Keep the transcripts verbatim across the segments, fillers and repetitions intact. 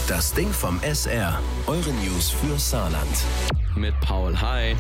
Das Ding vom S R. Eure News für Saarland. Mit Paul. Hi.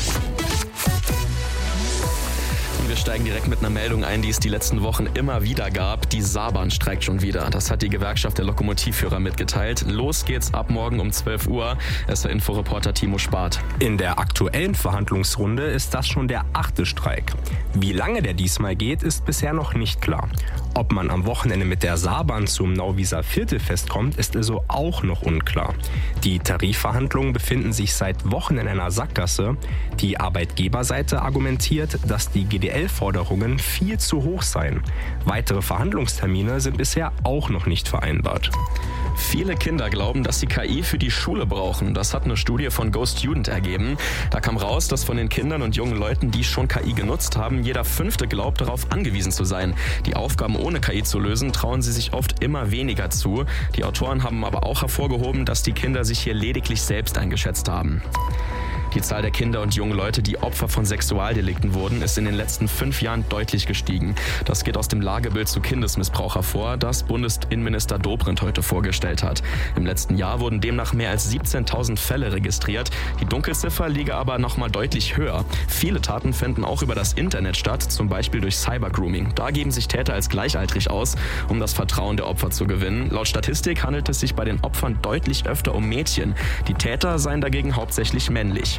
Und wir steigen direkt mit einer Meldung ein, die es die letzten Wochen immer wieder gab. Die Saarbahn streikt schon wieder. Das hat die Gewerkschaft der Lokomotivführer mitgeteilt. Los geht's ab morgen um zwölf Uhr. S R-Inforeporter Timo Spart. In der aktuellen Verhandlungsrunde ist das schon der achte Streik. Wie lange der diesmal geht, ist bisher noch nicht klar. Ob man am Wochenende mit der Saarbahn zum Nauwieser Viertelfest kommt, ist also auch noch unklar. Die Tarifverhandlungen befinden sich seit Wochen in einer Sackgasse. Die Arbeitgeberseite argumentiert, dass die G D L-Forderungen viel zu hoch seien. Weitere Verhandlungstermine sind bisher auch noch nicht vereinbart. Viele Kinder glauben, dass sie K I für die Schule brauchen. Das hat eine Studie von Go Student ergeben. Da kam raus, dass von den Kindern und jungen Leuten, die schon K I genutzt haben, jeder Fünfte glaubt, darauf angewiesen zu sein. Die Aufgaben ohne K I zu lösen, trauen sie sich oft immer weniger zu. Die Autoren haben aber auch hervorgehoben, dass die Kinder sich hier lediglich selbst eingeschätzt haben. Die Zahl der Kinder und jungen Leute, die Opfer von Sexualdelikten wurden, ist in den letzten fünf Jahren deutlich gestiegen. Das geht aus dem Lagebild zu Kindesmissbrauch hervor, das Bundesinnenminister Dobrindt heute vorgestellt hat. Im letzten Jahr wurden demnach mehr als siebzehntausend Fälle registriert. Die Dunkelziffer liege aber noch mal deutlich höher. Viele Taten finden auch über das Internet statt, zum Beispiel durch Cybergrooming. Da geben sich Täter als gleichaltrig aus, um das Vertrauen der Opfer zu gewinnen. Laut Statistik handelt es sich bei den Opfern deutlich öfter um Mädchen. Die Täter seien dagegen hauptsächlich männlich.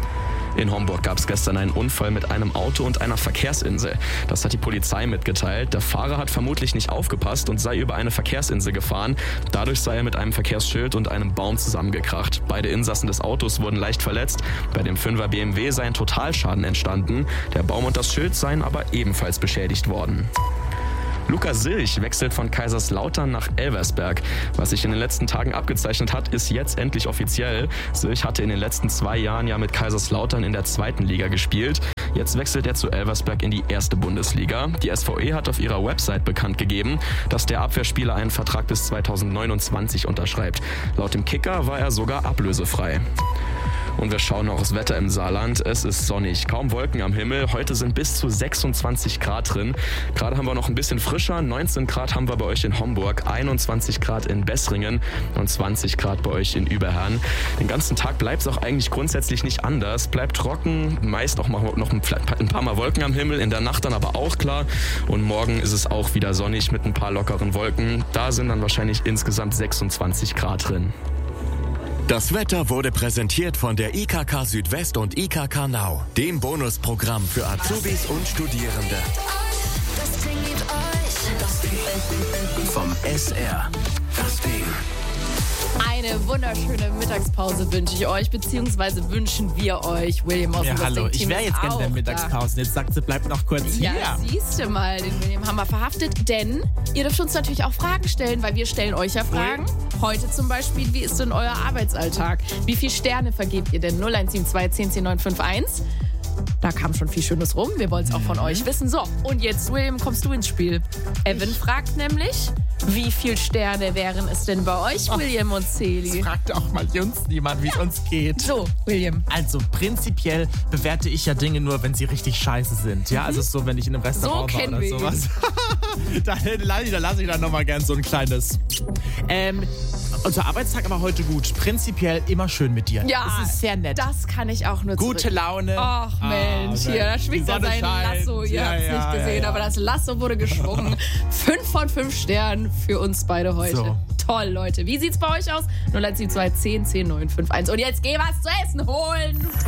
In Homburg gab es gestern einen Unfall mit einem Auto und einer Verkehrsinsel. Das hat die Polizei mitgeteilt. Der Fahrer hat vermutlich nicht aufgepasst und sei über eine Verkehrsinsel gefahren. Dadurch sei er mit einem Verkehrsschild und einem Baum zusammengekracht. Beide Insassen des Autos wurden leicht verletzt. Bei dem Fünfer B M W sei ein Totalschaden entstanden. Der Baum und das Schild seien aber ebenfalls beschädigt worden. Lukas Silch wechselt von Kaiserslautern nach Elversberg. Was sich in den letzten Tagen abgezeichnet hat, ist jetzt endlich offiziell. Silch hatte in den letzten zwei Jahren ja mit Kaiserslautern in der zweiten Liga gespielt. Jetzt wechselt er zu Elversberg in die erste Bundesliga. Die S V E hat auf ihrer Website bekannt gegeben, dass der Abwehrspieler einen Vertrag bis zweitausendneunundzwanzig unterschreibt. Laut dem Kicker war er sogar ablösefrei. Und wir schauen noch aufs Wetter im Saarland. Es ist sonnig, kaum Wolken am Himmel. Heute sind bis zu sechsundzwanzig Grad drin. Gerade haben wir noch ein bisschen frischer. neunzehn Grad haben wir bei euch in Homburg, einundzwanzig Grad in Bessringen und zwanzig Grad bei euch in Überherrn. Den ganzen Tag bleibt es auch eigentlich grundsätzlich nicht anders. Bleibt trocken, meist auch mal noch ein paar Mal Wolken am Himmel. In der Nacht dann aber auch klar. Und morgen ist es auch wieder sonnig mit ein paar lockeren Wolken. Da sind dann wahrscheinlich insgesamt sechsundzwanzig Grad drin. Das Wetter wurde präsentiert von der I K K Südwest und I K K Now, dem Bonusprogramm für Azubis und Studierende. Vom S R. Das Ding. Eine wunderschöne Mittagspause wünsche ich euch, beziehungsweise wünschen wir euch, William aus Ja, dem hallo, ich wäre jetzt gerne in der Mittagspause. Jetzt sagt sie, bleibt noch kurz hier. Ja, siehst du mal, den William haben wir verhaftet, denn ihr dürft uns natürlich auch Fragen stellen, weil wir stellen euch ja Fragen. Heute zum Beispiel, wie ist denn euer Arbeitsalltag? Wie viele Sterne vergebt ihr denn? null eins sieben zwei, zehn, zehn, neun fünf eins. Da kam schon viel Schönes rum. Wir wollen es auch von euch wissen. So, und jetzt, William, kommst du ins Spiel. Evan fragt nämlich, wie viele Sterne wären es denn bei euch, William und Celi? Fragt auch mal uns niemand, wie es uns geht. So, William. Also prinzipiell bewerte ich ja Dinge nur, wenn sie richtig scheiße sind. Ja, also so, wenn ich in einem Restaurant So war kennen oder wir sowas. da, da lasse ich dann nochmal gern so ein kleines... Ähm, unser Arbeitstag aber heute gut. Prinzipiell immer schön mit dir. Ja, es ist sehr nett. Das kann ich auch nur Gute zurück. Laune. Ach Mensch, Ah, hier, da die schwingt er Sonne sein scheint. Lasso. Ihr Ja, habt es ja, nicht gesehen, ja, ja. aber das Lasso wurde geschwungen. Fünf von fünf Sternen für uns beide heute. So. Toll, Leute. Wie sieht's bei euch aus? null eins sieben zwei, zehn, zehn, neun fünf eins. Und jetzt geh was zu essen holen.